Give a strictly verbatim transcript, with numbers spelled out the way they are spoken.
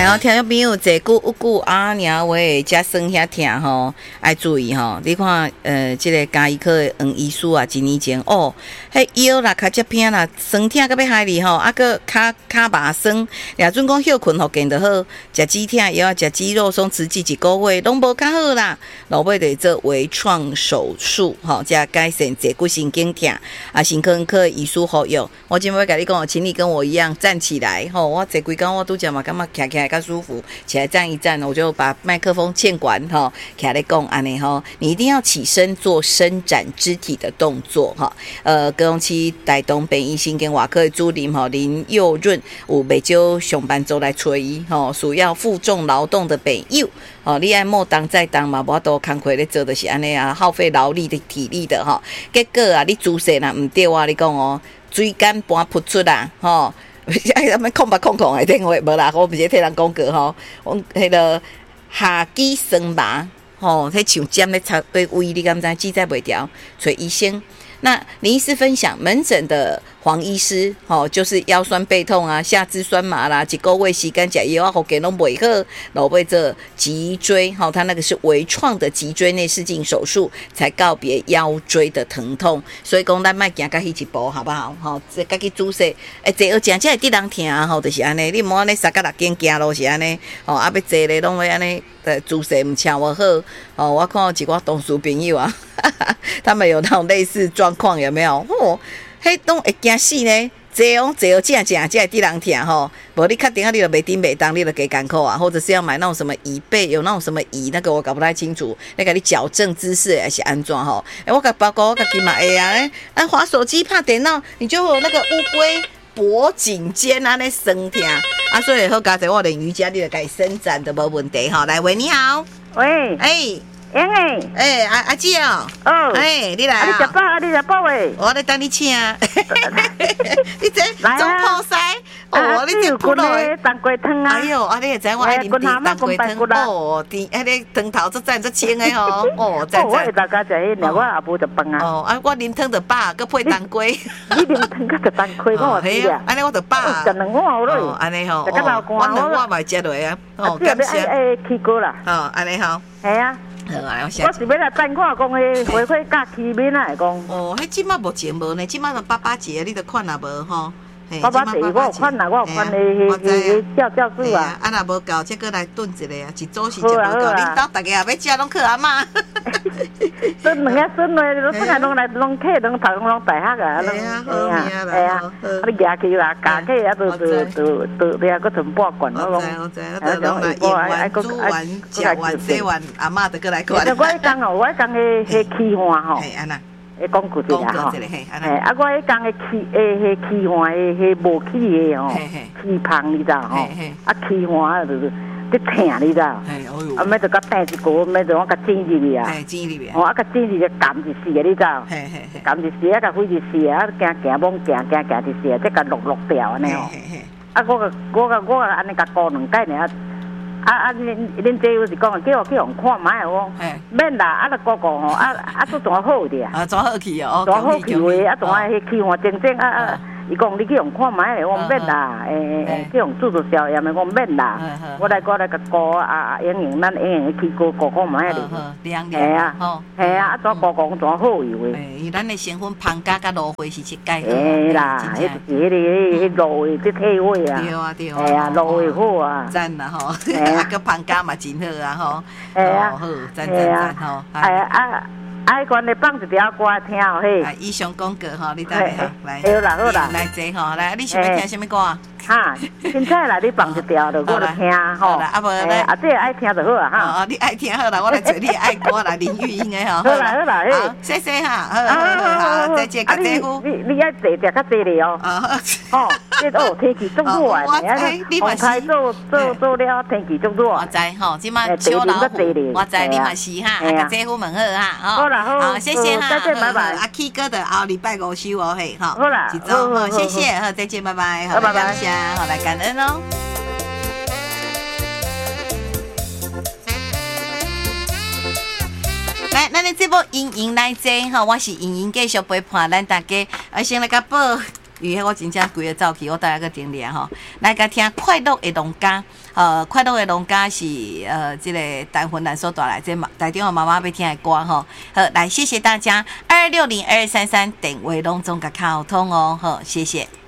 来哦，听众朋友，坐久有久啊，娘喂，遮酸遐疼吼，爱注意吼。你看，呃，即、这个家医科的黄医师啊，一年前哦，迄腰啦、骹脊片啦，酸疼到要害你吼，啊个骹骹麻酸，俩准讲休困复健就好，食止疼药啊，食肌肉松弛剂一个月拢无较好啦。老尾得做微创手术，吼，加改善坐骨神经疼啊，心科科医师服用。我今要甲你讲，请你跟我一样站起来，吼，我坐几工我拄则嘛感觉徛起来较舒服，起来站一站，我就把麦克风欠管，吼，起来讲安尼吼，你一定要起身做伸展肢体的动作，哈，呃，高雄市台东北医心跟外科的主任吼林佑润有袂少上班族来找伊，吼，需要负重劳动的朋友。哦，你爱莫当再当嘛，无多工课咧做就是安尼啊，耗费劳力的体力的吼。结果啊，你姿势若毋对啊，你讲哦，椎间盘突出啦，吼，哎，咱们空白空空的电话无啦，我毋是替人讲过吼，我迄个下肌酸麻，吼，迄像尖咧插对胃，你敢知记载袂掉，找医生。那林医师分享门诊的黄医师，吼、哦，就是腰酸背痛啊、下肢酸麻啦，一个月时间食药啊，复健拢袂好，老为这脊椎，吼、哦，他那个是微创的脊椎内视镜手术，才告别腰椎的疼痛。所以讲，咱莫行到迄一步，好不好？吼、哦，这家己姿势，诶，坐学正才会得人疼啊，吼、哦，就是安尼，你莫安尼三角六间行路是安尼，吼、哦，啊要坐咧拢会安尼。的姿势唔恰我好哦，我看到几个同事朋友啊，哈哈他们有那种类似状况，有没有？哦，迄种会惊死呢，坐哦坐哦正正才会得人疼吼。无你确定啊，你就袂顶袂当，你就加艰苦啊，或者是要买那种什么椅背，有那种什么椅，那个我搞不太清楚。那个你矫正姿势还是安怎吼？哎、欸，我甲包括我家己嘛会啊，哎、欸，滑手机、拍电脑，你就有那个乌龟。脖颈肩安尼酸痛啊，所以好加在我练瑜伽，你就该伸展都无问题哈。来，喂，你好， 喂， 哎， 英诶， 哎，阿阿姐哦， 哦， 哎，你来啊， 你食饱啊？你食饱未？ 我咧等你请，你这中破西，哦，你这骨嘞，当归汤啊， 哎呦，啊，你会知我爱啉当归汤，哦，甜，迄个汤头做赞做清诶吼，哦，赞赞。 我会大家食迄，我也无食饭啊。 哦，啊，我啉汤就饱，佮配当归。 你啉汤佮食当归，我话是啊。 安尼我就饱。 食两碗好咯。 安尼吼， 食到流我两碗嘛食落啊。 哦，感谢。诶，起锅啦。 哦，安尼好。 系啊。 好啊，我我是要来等看讲迄花花甲起面啊，讲。 哦，迄即马目前无呢，即马就八八节，你著看也无吼。 爸爸姐，我有看啦，我有看迄迄迄教教书啊。 啊，若无够，再过来炖一个啊，一组是食无够。恁兜逐个也要食，拢靠阿嬷。 孙两个孙嘞，拢来拢来拢客，拢读拢大学啊。 哎呀，好命啦。 哎呀，啊你夹起啦，夹起啊，都都都都你啊，搁存半罐咯。 我知我知，我都拢来用完、煮完、食完、洗完，阿嬷就过来看。 我迄工哦，我迄工迄迄气换吼。 系安那。 会讲句一下吼， 嘿， 啊，我迄工诶气诶，迄气换诶，迄无气诶吼，气胖你知吼，啊气换啊就是伫疼你知，啊，尾就甲带一股，尾就我甲整入去啊， 整入去， 哦，啊甲整入去含一丝啊，你知，含一丝啊，甲飞一丝啊，行行猛行行行一丝啊，再甲落落掉安尼吼，啊，我甲我甲我甲安尼甲顾两摆尔。啊啊！恁恁姐有是讲，叫我去互看卖哦。免啦，啊，著哥哥吼，啊啊，都怎好的啊？ 啊，怎好去哦？ 怎好去话，啊，怎啊迄气换正正啊啊！伊讲你去互看卖咧，我免啦，诶诶，去互注注消炎的，我免啦。我来我来甲哥啊啊，莹莹，咱莹莹去哥哥看卖咧。 凉凉。系啊，吼， 系啊，啊，怎哥哥怎好伊话？ 诶，咱的成分芳加甲芦荟是一解。 诶啦，迄就是迄个迄迄芦荟即体味啊。 对啊对啊。 系啊，芦荟好啊。 赞啦吼，啊个芳加嘛真好啊吼。 系啊。 好，赞赞赞吼。 哎啊。爱管你放一条歌听哦嘿。 啊，以上广告吼，你等下来。 好啦好啦。 来坐吼，来，你想要听什么歌？ 哈，凊彩啦，你放一条就我就听吼。 啊无咧， 啊这爱听就好啊哈。 哦，你爱听好啦，我来做你爱歌啦，林玉英的吼。 好啦好啦，嘿， 谢谢哈，好好好，再见，家姐夫。 你你爱坐食较济哩哦。哦，这哦天气足热啊，红台做做做了天气足热。 我知吼，即马秋老虎，我知你嘛是哈，家姐夫问好哈， 好啦好， 谢谢哈， 再见拜拜。 阿 K 哥的后礼拜五收哦嘿，哈， 好啦， 一周好，谢谢，好，再见，拜拜，好，拜拜，好来感恩哦。来，咱的节目莹莹来坐吼，我是莹莹继续陪伴咱大家，啊，先来甲报，因为我真正规个走去，我带一个定力吼，来甲听快乐的农家。 呃，快乐的农家是呃，这个台湾人所带来这台中的妈妈要听的歌吼。好，来谢谢大家，二六零二三三电话拢总甲卡通哦，好，谢谢。